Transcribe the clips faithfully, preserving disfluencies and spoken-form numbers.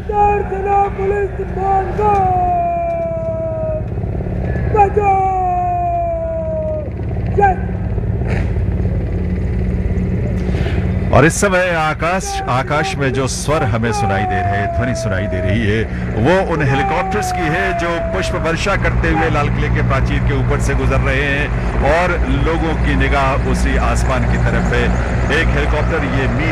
सेना पुलिस मानगो बचो जय। और इस समय आकाश आकाश में जो स्वर हमें सुनाई दे रहे हैं, ध्वनि सुनाई दे रही है, वो उन हेलीकॉप्टर्स की है जो पुष्प वर्षा करते हुए लाल किले के प्राचीर के ऊपर से गुजर रहे हैं और लोगों की निगाह उसी आसमान की तरफ है। एक हेलीकॉप्टर, ये मी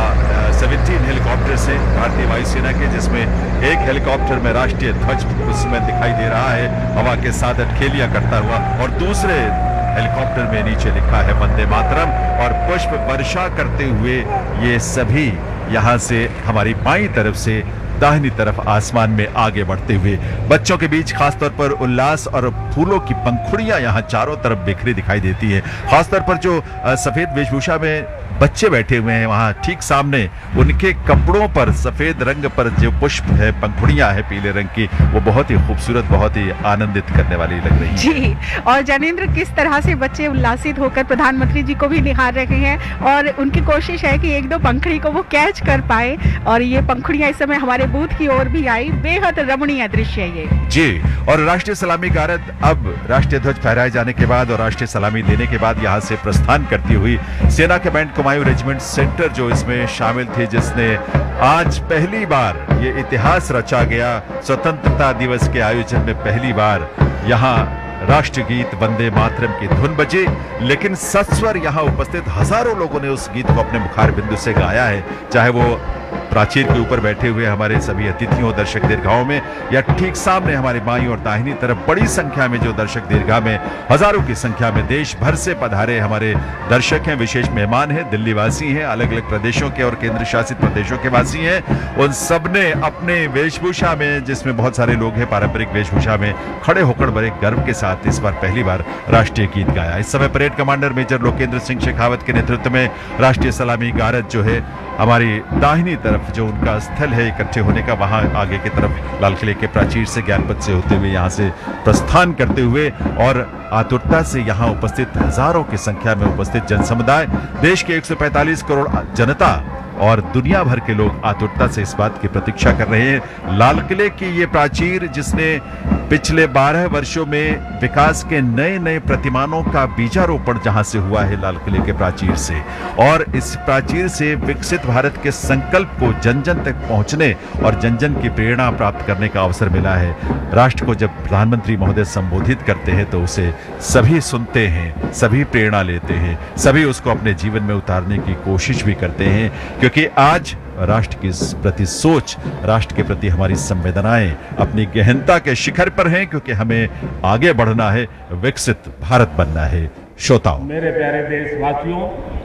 सेवनटीन हेलीकॉप्टर से भारतीय वायुसेना के, जिसमें एक हेलीकॉप्टर में राष्ट्रीय ध्वज उसमें दिखाई दे रहा है हवा के साथ अटखेलियां करता हुआ, और दूसरे हेलीकॉप्टर में नीचे लिखा है वंदे मातरम, और पुष्प वर्षा करते हुए ये सभी यहां से हमारी बाईं तरफ से दाहिनी तरफ आसमान में आगे बढ़ते हुए, बच्चों के बीच खासतौर पर उल्लास और फूलों की पंखुड़ियां यहां चारों तरफ बिखरी दिखाई देती है। खासतौर पर जो सफेद वेशभूषा में बच्चे बैठे हुए हैं, वहां ठीक सामने उनके कपड़ों पर सफेद रंग पर जो पुष्प है, पंखुड़ियां है पीले रंग की, वो बहुत ही खूबसूरत, बहुत ही आनंदित करने वाली लग रही है। जी, और जैनेंद्र, किस तरह से बच्चे उल्लासित होकर प्रधानमंत्री जी को भी निहार रहे हैं और उनकी कोशिश है कि एक दो पंखुड़ी को वो कैच कर पाए, और ये पंखुड़ियां इस समय हमारे बूथ की ओर भी आई। बेहद रमणीय दृश्य है ये। जी, और राष्ट्रीय सलामी गारद अब राष्ट्रीय ध्वज फहराए जाने के बाद और राष्ट्रीय सलामी देने के बाद यहां से प्रस्थान करती हुई सेना के बैंड कुमायूं रेजिमेंट सेंटर जो इसमें शामिल थे, जिसने आज पहली बार ये इतिहास रचा गया, स्वतंत्रता दिवस के आयोजन में पहली बार यहां राष्ट्रगीत वंदे मातरम की धुन बजी, लेकिन सस्वर यहां उपस्थित हजारों लोगों ने उस गीत को अपने मुखार बिंदु से गाया है, चाहे वो प्राचीर के ऊपर बैठे हुए हमारे सभी अतिथियों दर्शक दीर्घाओं में, या ठीक सामने हमारे बाईं और दाहिनी तरफ बड़ी संख्या में जो दर्शक दीर्घा में हजारों की संख्या में देश भर से पधारे हमारे दर्शक हैं, विशेष मेहमान हैं, दिल्ली वासी हैं, अलग अलग प्रदेशों के और केंद्र शासित प्रदेशों के वासी हैं। उन सबने अपने वेशभूषा में, जिसमें बहुत सारे लोग हैं पारंपरिक वेशभूषा में, खड़े होकर बड़े गर्व के साथ इस बार पहली बार राष्ट्रीय गीत गाया। इस समय parade commander major Lokendra Singh Shekhawat के नेतृत्व में राष्ट्रीय सलामी गारद जो है हमारी दाहिनी तरफ जो उनका स्थल है इकट्ठे होने का, वहां आगे की तरफ लाल किले के प्राचीर से ज्ञानपथ से होते हुए यहां से प्रस्थान करते हुए, और आतुरता से यहां उपस्थित हजारों की संख्या में उपस्थित जनसमुदाय, देश के एक सौ पैंतालीस करोड़ जनता और दुनिया भर के लोग आतुरता से इस बात की प्रतीक्षा कर रहे हैं। लाल किले की ये प्राचीर, जिसने पिछले बारह वर्षों में विकास के नए नए प्रतिमानों का बीजारोपण जहां से हुआ है लाल किले के प्राचीर से, और इस प्राचीर से विकसित भारत के संकल्प को जन जन तक पहुंचने और जन जन की प्रेरणा प्राप्त करने का अवसर मिला है। राष्ट्र को जब प्रधानमंत्री महोदय संबोधित करते हैं तो उसे सभी सुनते हैं, सभी प्रेरणा लेते हैं, सभी उसको अपने जीवन में उतारने की कोशिश भी करते हैं, क्योंकि आज राष्ट्र के प्रति सोच, राष्ट्र के प्रति हमारी संवेदनाएं अपनी गहनता के शिखर पर हैं, क्योंकि हमें आगे बढ़ना है, विकसित भारत बनना है। श्रोताओं, मेरे प्यारे देशवासियों,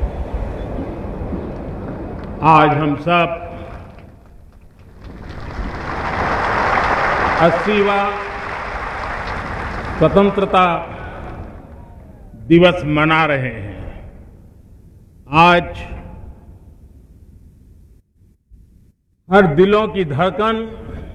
आज हम सब अस्सीवां स्वतंत्रता दिवस मना रहे हैं। आज हर दिलों की धड़कन